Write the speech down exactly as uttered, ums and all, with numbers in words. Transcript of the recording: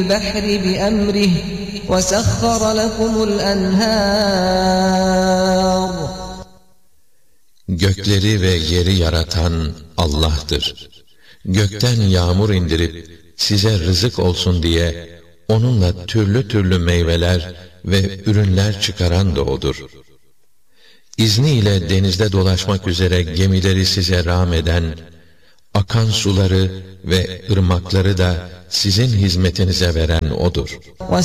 البحر بأمره وسخر لكم الأنهار. Gökleri ve yeri yaratan Allah'tır. Gökten yağmur indirip size rızık olsun diye onunla türlü türlü meyveler ve ürünler çıkaran da O'dur. İzniyle denizde dolaşmak üzere gemileri size rağm eden, akan suları ve ırmakları da sizin hizmetinize veren O'dur.